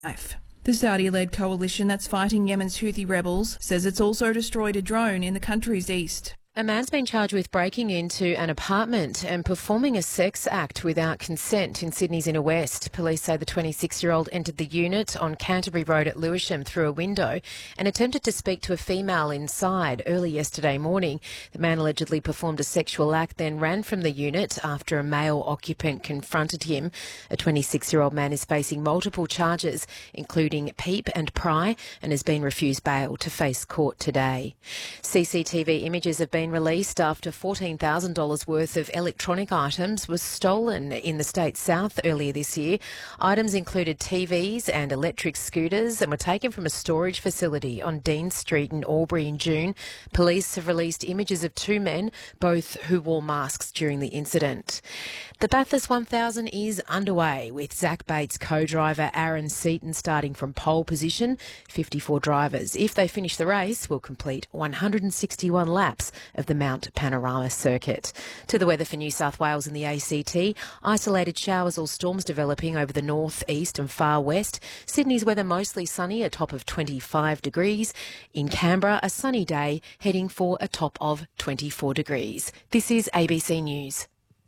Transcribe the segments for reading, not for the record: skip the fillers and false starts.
The Saudi-led coalition that's fighting Yemen's Houthi rebels says it's also destroyed a drone in the country's east. A man's been charged with breaking into an apartment and performing a sex act without consent in Sydney's inner west. Police say the 26-year-old entered the unit on Canterbury Road at Lewisham through a window and attempted to speak to a female inside early yesterday morning. The man allegedly performed a sexual act, then ran from the unit after a male occupant confronted him. A 26-year-old man is facing multiple charges, including peep and pry, and has been refused bail to face court today. CCTV images have been released after $14,000 worth of electronic items was stolen in the state's south earlier this year. Items included TVs and electric scooters and were taken from a storage facility on Dean Street in Albury in June. Police have released images of two men, both who wore masks during the incident. The Bathurst 1000 is underway, with Zach Bates co-driver Aaron Seaton starting from pole position. 54 drivers, if they finish the race, will complete 161 laps of the Mount Panorama circuit. To the weather for New South Wales and the ACT, isolated showers or storms developing over the north, east and far west. Sydney's weather mostly sunny, a top of 25 degrees. In Canberra, a sunny day, heading for a top of 24 degrees. This is ABC News.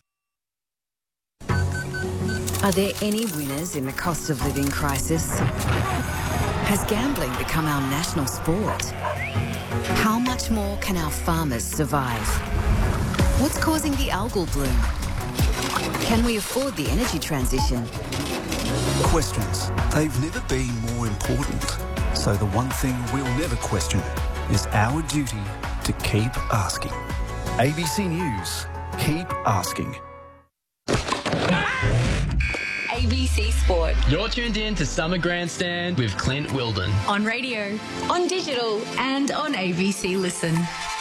Are there any winners in the cost of living crisis? Has gambling become our national sport? How much more can our farmers survive? What's causing the algal bloom? Can we afford the energy transition? Questions. They've never been more important. So the one thing we'll never question is our duty to keep asking. ABC News. Keep asking. ABC Sport. You're tuned in to Summer Grandstand with Clint Wilden. On radio, on digital and on ABC Listen.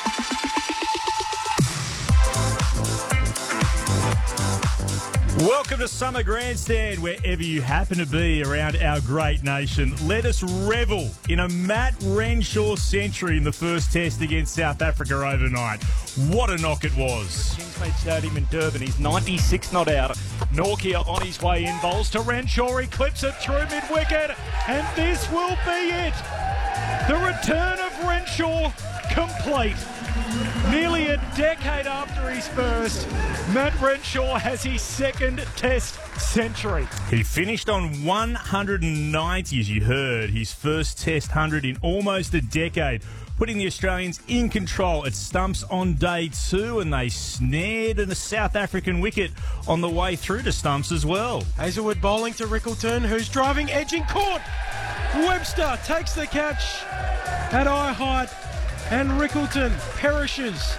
Welcome to Summer Grandstand, wherever you happen to be around our great nation. Let us revel in a Matt Renshaw century in the first test against South Africa overnight. What a knock it was. Kingsmead Stadium in Durban, he's 96 not out. Norkia on his way in, bowls to Renshaw, he clips it through mid-wicket, and this will be it. The return of Renshaw complete. Nearly a decade after his first, Matt Renshaw has his second test century. He finished on 190, as you heard, his first test 100 in almost a decade, putting the Australians in control at stumps on day two, and they snared a South African wicket on the way through to stumps as well. Hazelwood bowling to Rickleton, who's driving edge in court. Webster takes the catch at eye height, and Rickleton perishes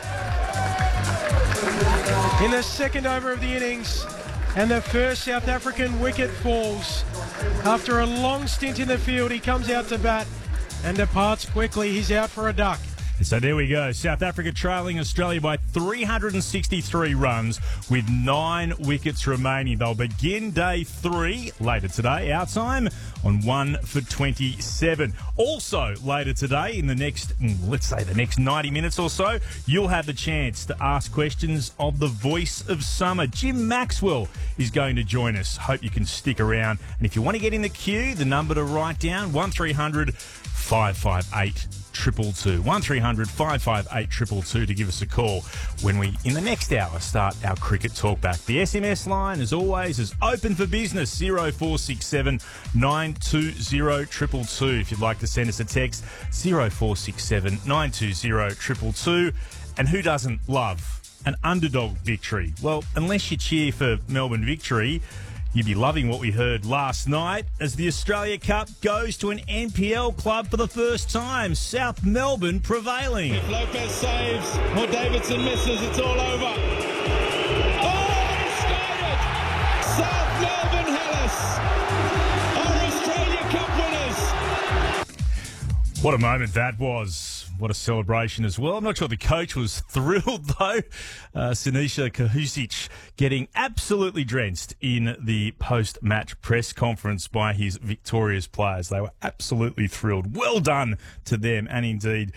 in the second over of the innings, and the first South African wicket falls. After a long stint in the field, he comes out to bat and departs quickly. He's out for a duck. So there we go. South Africa trailing Australia by 363 runs with 9 wickets remaining. They'll begin day 3 later today, our time, on 1 for 27. Also later today, in the next, let's say the next 90 minutes or so, you'll have the chance to ask questions of the voice of summer. Jim Maxwell is going to join us. Hope you can stick around. And if you want to get in the queue, the number to write down, 1300 558 222. 1300 558 222 to give us a call when we, in the next hour, start our cricket talk back. The SMS line, as always, is open for business, 0467 920 222. If you'd like to send us a text, 0467 920 222. And who doesn't love an underdog victory? Well, unless you cheer for Melbourne Victory, you'd be loving what we heard last night as the Australia Cup goes to an NPL club for the first time. South Melbourne prevailing. If Lopez saves or Davidson misses, it's all over. Oh, he scored it! South Melbourne Hellas are Australia Cup winners. What a moment that was. What a celebration as well. I'm not sure the coach was thrilled, though. Sinisha Kahusic getting absolutely drenched in the post-match press conference by his victorious players. They were absolutely thrilled. Well done to them, and indeed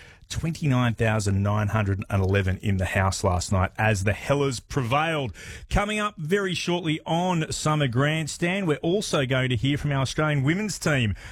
29,911 in the house last night as the Hellas prevailed. Coming up very shortly on Summer Grandstand, we're also going to hear from our Australian women's team